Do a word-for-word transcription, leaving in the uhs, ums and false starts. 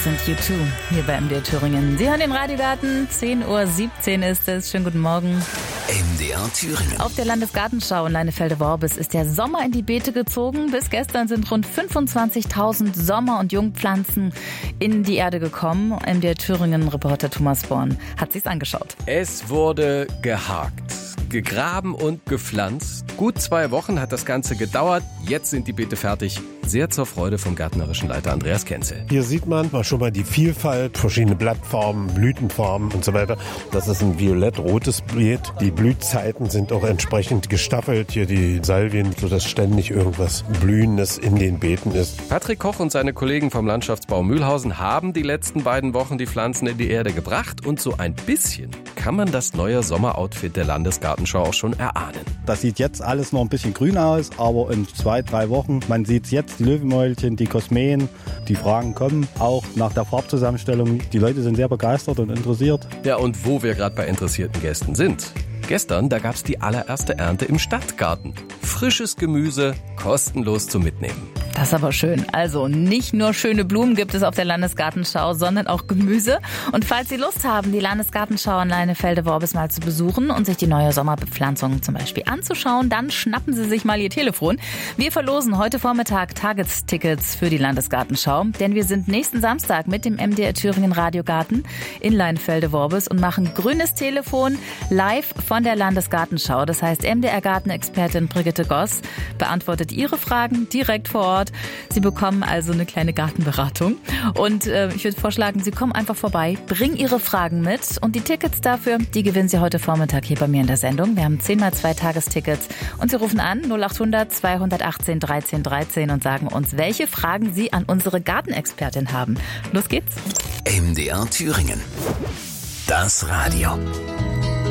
Das sind U zwei hier bei M D R Thüringen. Sie hören den Radiogarten, zehn Uhr siebzehn ist es. Schönen guten Morgen. M D R Thüringen. Auf der Landesgartenschau in Leinefelde-Worbis ist der Sommer in die Beete gezogen. Bis gestern sind rund fünfundzwanzigtausend Sommer- und Jungpflanzen in die Erde gekommen. M D R Thüringen-Reporter Thomas Born hat sich's angeschaut. Es wurde gehakt, gegraben und gepflanzt. Gut zwei Wochen hat das Ganze gedauert. Jetzt sind die Beete fertig. Sehr zur Freude vom gärtnerischen Leiter Andreas Kenzel. Hier sieht man mal schon mal die Vielfalt, verschiedene Blattformen, Blütenformen und so weiter. Das ist ein violett-rotes Beet. Die Blühzeiten sind auch entsprechend gestaffelt. Hier die Salvien, sodass ständig irgendwas Blühendes in den Beeten ist. Patrick Koch und seine Kollegen vom Landschaftsbau Mühlhausen haben die letzten beiden Wochen die Pflanzen in die Erde gebracht. Und so ein bisschen kann man das neue Sommeroutfit der Landesgartenschau auch schon erahnen. Das sieht jetzt alles noch ein bisschen grün aus, aber in zwei, drei Wochen, man sieht es jetzt, die Löwenmäulchen, die Kosmeen, die Fragen kommen, auch nach der Farbzusammenstellung. Die Leute sind sehr begeistert und interessiert. Ja, und wo wir gerade bei interessierten Gästen sind. Gestern, da gab es die allererste Ernte im Stadtgarten. Frisches Gemüse, kostenlos zum Mitnehmen. Das ist aber schön. Also nicht nur schöne Blumen gibt es auf der Landesgartenschau, sondern auch Gemüse. Und falls Sie Lust haben, die Landesgartenschau in Leinefelde-Worbis mal zu besuchen und sich die neue Sommerbepflanzung zum Beispiel anzuschauen, dann schnappen Sie sich mal Ihr Telefon. Wir verlosen heute Vormittag Tagestickets für die Landesgartenschau, denn wir sind nächsten Samstag mit dem M D R Thüringen Radiogarten in Leinefelde-Worbis und machen grünes Telefon live von der Landesgartenschau. Das heißt, M D R-Gartenexpertin Brigitte Goss beantwortet Ihre Fragen direkt vor Ort. Sie bekommen also eine kleine Gartenberatung. Und äh, ich würde vorschlagen, Sie kommen einfach vorbei, bringen Ihre Fragen mit. Und die Tickets dafür, die gewinnen Sie heute Vormittag hier bei mir in der Sendung. Wir haben zehn mal zwei Tagestickets. Und Sie rufen an null acht hundert zweihundertachtzehn dreizehn dreizehn und sagen uns, welche Fragen Sie an unsere Gartenexpertin haben. Los geht's. M D R Thüringen. Das Radio.